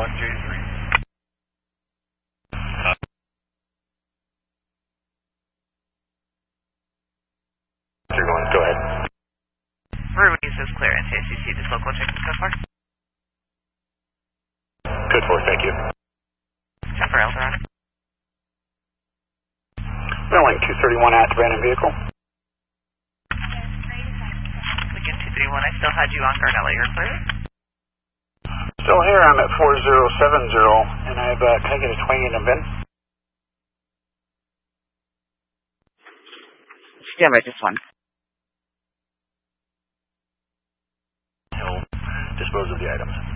1J3. You're going, go ahead. Ruiz is clear. NCACC, this local check code for. Good for, thank you. Check for Eldorado. Runway 231 at abandoned vehicle. Again, 231, I still had you on guard. I'll let you clear. Still here, I'm at 4070, and can I get a twang in a bin? Stand by, just one. He'll dispose of the items.